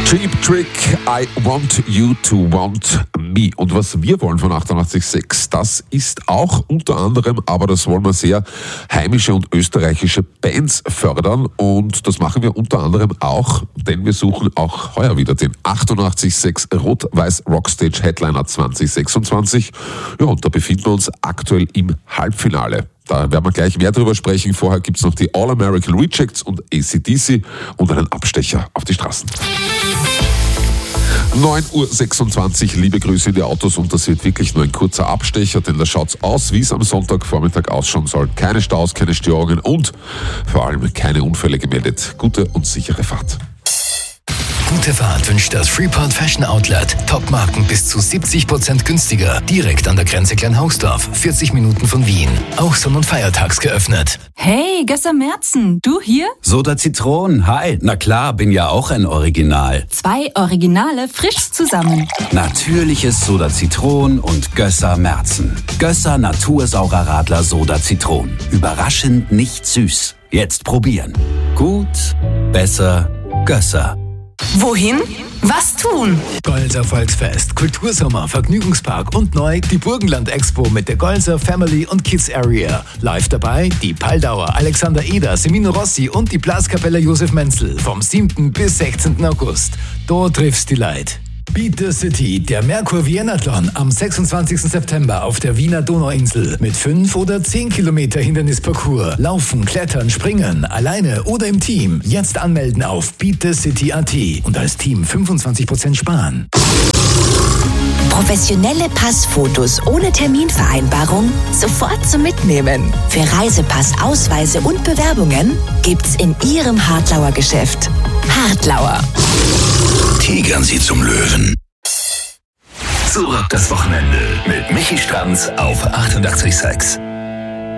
Cheap Trick, I Want You to Want Me. Und was wir wollen von 88.6, das ist auch unter anderem, aber das wollen wir sehr, heimische und österreichische Bands fördern. Und das machen wir unter anderem auch, denn wir suchen auch heuer wieder den 88.6 Rot-Weiß Rockstage Headliner 2026. Ja, und da befinden wir uns aktuell im Halbfinale. Da werden wir gleich mehr drüber sprechen. Vorher gibt es noch die All-American Rejects und AC/DC und einen Abstecher auf die Straßen. 9.26 Uhr, liebe Grüße in die Autos, und das wird wirklich nur ein kurzer Abstecher, denn da schaut's aus, wie es am Sonntagvormittag ausschauen soll. Keine Staus, keine Störungen und vor allem keine Unfälle gemeldet. Gute und sichere Fahrt. Gute Fahrt wünscht das Freeport Fashion Outlet. Top-Marken bis zu 70% günstiger. Direkt an der Grenze Kleinhausdorf, 40 Minuten von Wien. Auch sonn- und feiertags geöffnet. Hey, Gösser Merzen, du hier? Soda Zitron, hi. Na klar, bin ja auch ein Original. 2 Originale frisch zusammen. Natürliches Soda Zitron und Gösser Merzen. Gösser Natursaurer Radler Soda Zitron. Überraschend nicht süß. Jetzt probieren. Gut, besser, Gösser. Wohin? Was tun? Golser Volksfest, Kultursommer, Vergnügungspark und neu die Burgenland Expo mit der Golser Family und Kids Area. Live dabei die Paldauer, Alexander Eder, Semino Rossi und die Blaskapelle Josef Menzel vom 7. bis 16. August. Dort triffst die Leid. Beat the City, der Merkur Vienathlon am 26. September auf der Wiener Donauinsel mit 5 oder 10 Kilometer Hindernisparcours. Laufen, klettern, springen, alleine oder im Team. Jetzt anmelden auf beatthecity.at und als Team 25% sparen. Professionelle Passfotos ohne Terminvereinbarung sofort zum Mitnehmen. Für Reisepass, Ausweise und Bewerbungen gibt's in Ihrem Hartlauer Geschäft. Hartlauer. Tigern Sie zum Löwen. Zurück das Wochenende mit Michi Stranz auf 88.6.